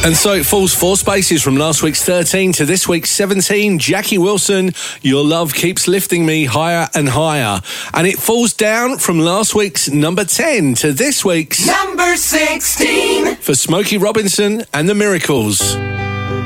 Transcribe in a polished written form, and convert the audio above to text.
And so it falls 4 spaces from last week's 13 to this week's 17. Jackie Wilson, Your Love Keeps Lifting Me Higher and Higher. And it falls down from last week's number 10 to this week's number 16 for Smokey Robinson and the Miracles.